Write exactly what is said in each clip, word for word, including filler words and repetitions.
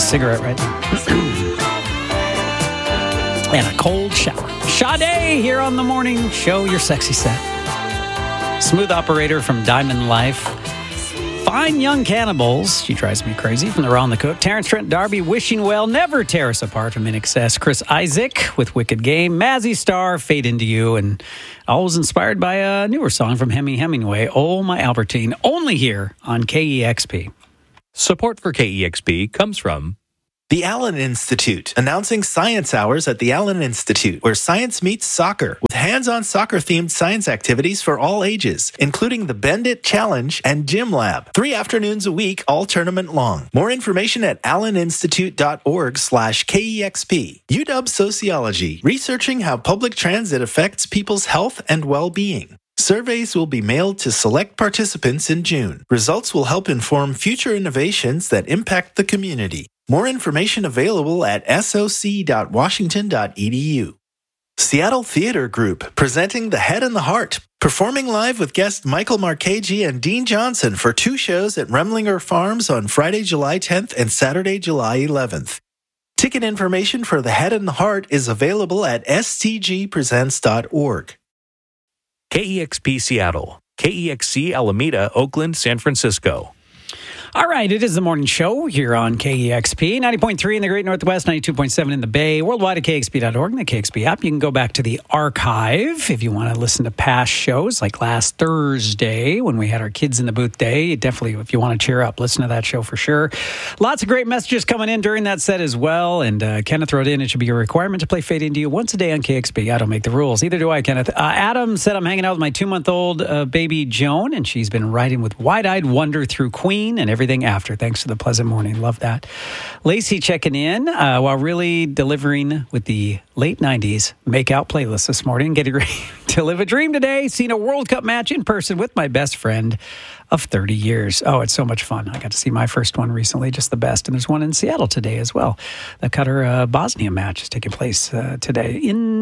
cigarette right now. And a cold shower. Sade here on the morning show, your sexy set. Smooth operator from Diamond Life. Fine Young Cannibals. She drives me crazy from the Raw and the Cook. Terrence Trent D'Arby, Wishing Well, Never Tear Us Apart from In Excess. Chris Isaac with Wicked Game. Mazzy Star, Fade Into You. And always inspired by a newer song from Hemi Hemingway, Oh My Albertine. Only here on K E X P. Support for K E X P comes from the Allen Institute, announcing Science Hours at the Allen Institute, where science meets soccer, with hands-on soccer-themed science activities for all ages, including the Bend It Challenge and Gym Lab. Three afternoons a week, all tournament long. More information at alleninstitute.org slash KEXP. U W Sociology, researching how public transit affects people's health and well-being. Surveys will be mailed to select participants in June. Results will help inform future innovations that impact the community. More information available at S O C dot washington dot e d u. Seattle Theater Group, presenting The Head and the Heart, performing live with guest Michael Marchese and Dean Johnson for two shows at Remlinger Farms on Friday, July tenth and Saturday, July eleventh. Ticket information for The Head and the Heart is available at s t g presents dot org. K E X P Seattle, K E X C Alameda, Oakland, San Francisco. All right, it is the morning show here on K E X P, ninety point three in the Great Northwest, ninety-two point seven in the Bay, worldwide at K X P dot org and the K X P app. You can go back to the archive if you want to listen to past shows, like last Thursday when we had our Kids in the Booth Day. Definitely, if you want to cheer up, listen to that show for sure. Lots of great messages coming in during that set as well. And uh, Kenneth wrote in, it should be a requirement to play Fade Into You once a day on K X P. I don't make the rules. Either do I, Kenneth. Uh, Adam said, I'm hanging out with my two-month-old uh, baby Joan, and she's been riding with wide-eyed wonder through Queen and everything after. Thanks for the pleasant morning. Love that. Lacey checking in uh, while really delivering with the late nineties make-out playlist this morning. Getting ready to live a dream today. Seen a World Cup match in person with my best friend of thirty years. Oh, it's so much fun. I got to see my first one recently, just the best. And there's one in Seattle today as well. The Qatar-Bosnia uh, match is taking place uh, today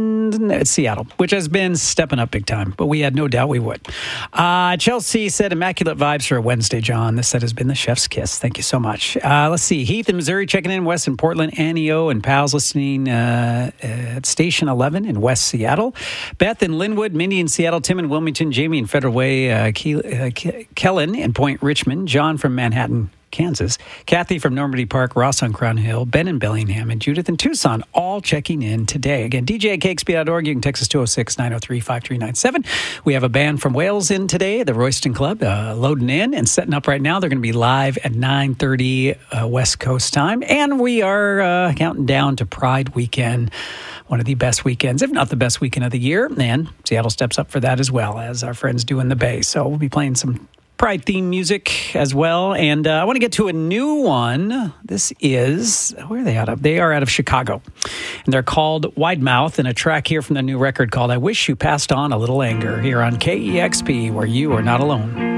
in Seattle, which has been stepping up big time, but we had no doubt we would. Uh, Chelsea said, immaculate vibes for a Wednesday, John. This set has been the chef's kiss. Thank you so much. Uh, let's see. Heath in Missouri checking in. West in Portland. Annie O and pals listening uh, at Station eleven in West Seattle. Beth in Linwood. Mindy in Seattle. Tim in Wilmington. Jamie in Federal Way. Uh, Ke- uh, Ke- Kellen in Point Richmond. John from Manhattan, Kansas. Kathy from Normandy Park, Ross on Crown Hill, Ben in Bellingham, and Judith in Tucson, all checking in today. Again, D J at K X P dot org. You can text us two oh six, nine oh three, five three nine seven. We have a band from Wales in today, the Royston Club, uh, loading in and setting up right now. They're going to be live at nine thirty uh, West Coast time. And we are uh, counting down to Pride Weekend, one of the best weekends, if not the best weekend of the year. And Seattle steps up for that as well, as our friends do in the Bay. So we'll be playing some Pride theme music as well. And uh, I want to get to a new one. This is, where are they out of? They are out of Chicago. And they're called Wide Mouth, and a track here from the new record called I Wish You Passed On a Little Anger here on K E X P, where you are not alone.